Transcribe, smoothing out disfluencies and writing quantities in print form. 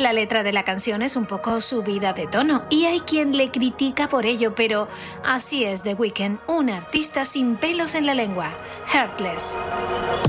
La letra de la canción es un poco subida de tono y hay quien le critica por ello, pero así es The Weeknd, un artista sin pelos en la lengua. Heartless.